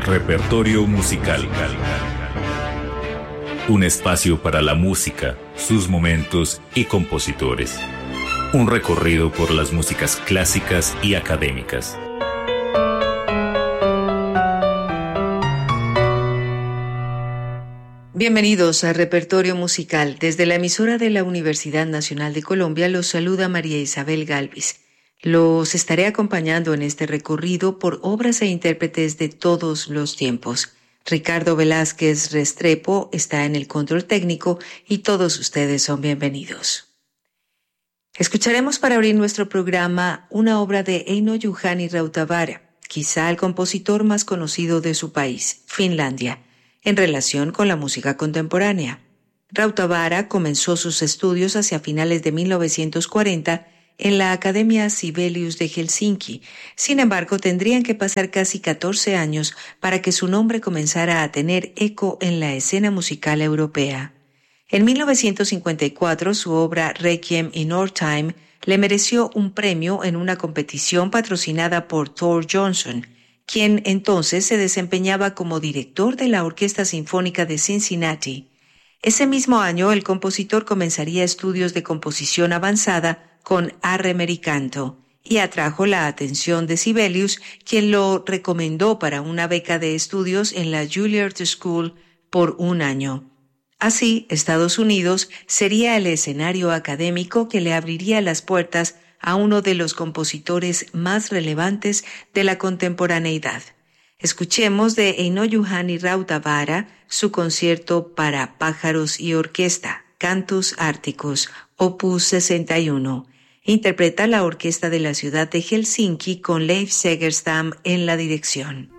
Repertorio musical. Un espacio para la música, sus momentos y compositores. Un recorrido por las músicas clásicas y académicas. Bienvenidos a Repertorio Musical. Desde la emisora de la Universidad Nacional de Colombia los saluda María Isabel Galvis. Los estaré acompañando en este recorrido por obras e intérpretes de todos los tiempos. Ricardo Velázquez Restrepo está en el control técnico y todos ustedes son bienvenidos. Escucharemos para abrir nuestro programa una obra de Eino Juhani Rautavaara, quizá el compositor más conocido de su país, Finlandia, en relación con la música contemporánea. Rautavaara comenzó sus estudios hacia finales de 1940 en la Academia Sibelius de Helsinki. Sin embargo, tendrían que pasar casi 14 años para que su nombre comenzara a tener eco en la escena musical europea. En 1954, su obra Requiem in Our Time le mereció un premio en una competición patrocinada por Thor Johnson, quien entonces se desempeñaba como director de la Orquesta Sinfónica de Cincinnati. Ese mismo año, el compositor comenzaría estudios de composición avanzada con Arre Mericanto y atrajo la atención de Sibelius, quien lo recomendó para una beca de estudios en la Juilliard School por un año. Así, Estados Unidos sería el escenario académico que le abriría las puertas a uno de los compositores más relevantes de la contemporaneidad. Escuchemos de Eino Juhani Rautavaara su concierto para pájaros y orquesta, Cantus Arcticus, opus 61. Interpreta la orquesta de la ciudad de Helsinki con Leif Segerstam en la dirección.